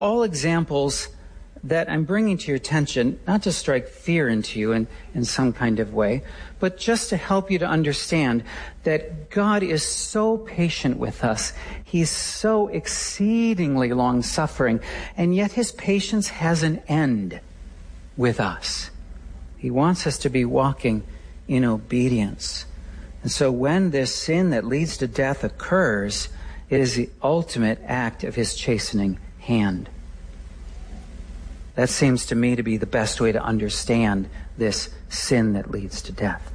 all examples that I'm bringing to your attention, not to strike fear into you in some kind of way, but just to help you to understand that God is so patient with us. He's so exceedingly long-suffering, and yet his patience has an end with us. He wants us to be walking in obedience. And so when this sin that leads to death occurs, it is the ultimate act of his chastening hand. That seems to me to be the best way to understand this sin that leads to death.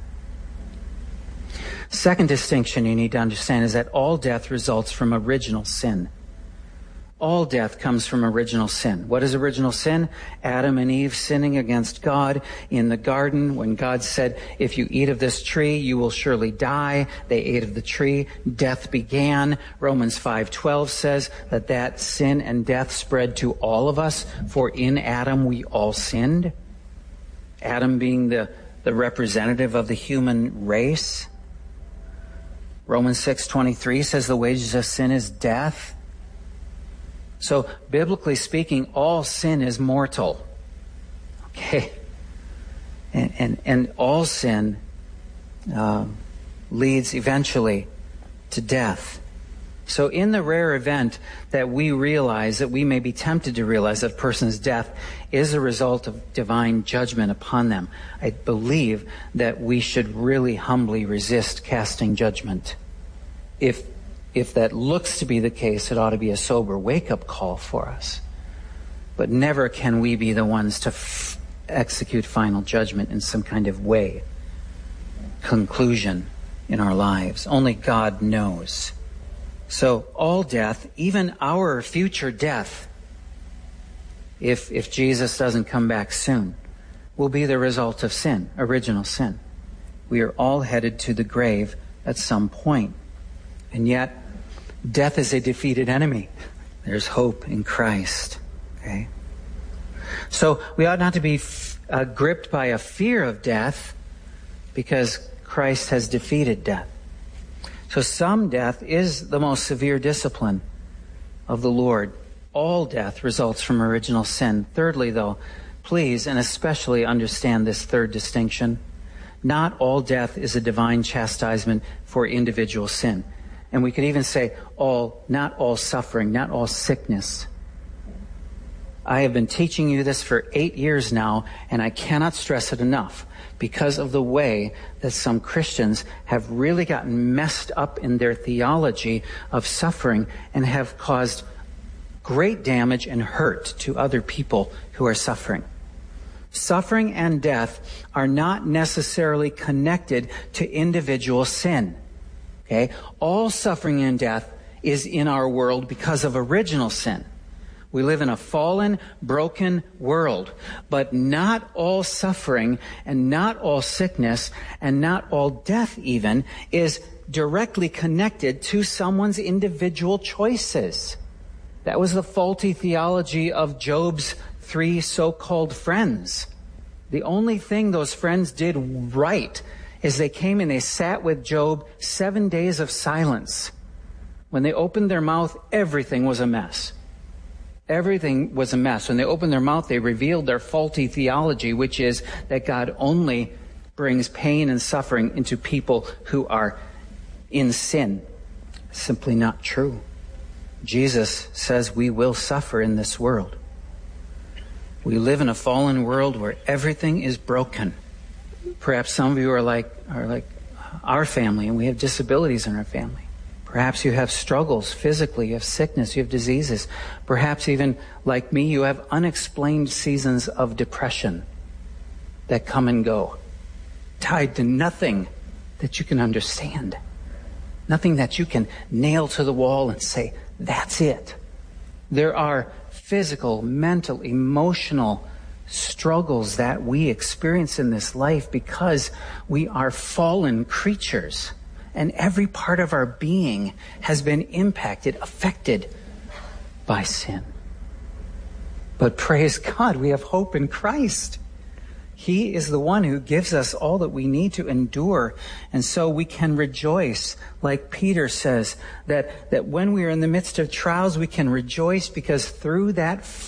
Second distinction you need to understand is that all death results from original sin. All death comes from original sin. What is original sin? Adam and Eve sinning against God in the garden when God said, if you eat of this tree, you will surely die. They ate of the tree. Death began. Romans 5:12 says that sin and death spread to all of us, for in Adam we all sinned. Adam being the representative of the human race. Romans 6:23 says the wages of sin is death. So, biblically speaking, all sin is mortal. Okay? And all sin leads eventually to death. So in the rare event that we realize, that we may be tempted to realize that a person's death is a result of divine judgment upon them, I believe that we should really humbly resist casting judgment. If that looks to be the case, it ought to be a sober wake-up call for us. But never can we be the ones to execute final judgment in some kind of way, conclusion in our lives. Only God knows. So all death, even our future death, if Jesus doesn't come back soon, will be the result of sin, original sin. We are all headed to the grave at some point. And yet, death is a defeated enemy. There's hope in Christ. Okay? So we ought not to be gripped by a fear of death, because Christ has defeated death. So some death is the most severe discipline of the Lord. All death results from original sin. Thirdly, though, please and especially understand this third distinction. Not all death is a divine chastisement for individual sin. And we could even say not all suffering, not all sickness. I have been teaching you this for 8 years now, and I cannot stress it enough because of the way that some Christians have really gotten messed up in their theology of suffering and have caused great damage and hurt to other people who are suffering. Suffering and death are not necessarily connected to individual sin. Okay? All suffering and death is in our world because of original sin. We live in a fallen, broken world, but not all suffering and not all sickness and not all death even is directly connected to someone's individual choices. That was the faulty theology of Job's 3 so-called friends. The only thing those friends did right is they came and they sat with Job 7 days of silence. When they opened their mouth, everything was a mess. Everything was a mess. When they opened their mouth, they revealed their faulty theology, which is that God only brings pain and suffering into people who are in sin. Simply not true. Jesus says we will suffer in this world. We live in a fallen world where everything is broken. Perhaps some of you are like our family, and we have disabilities in our family. Perhaps you have struggles physically, you have sickness, you have diseases. Perhaps even like me, you have unexplained seasons of depression that come and go, tied to nothing that you can understand. Nothing that you can nail to the wall and say, that's it. There are physical, mental, emotional struggles that we experience in this life because we are fallen creatures. And every part of our being has been impacted, affected by sin. But praise God, we have hope in Christ. He is the one who gives us all that we need to endure. And so we can rejoice, like Peter says, that when we are in the midst of trials, we can rejoice because through that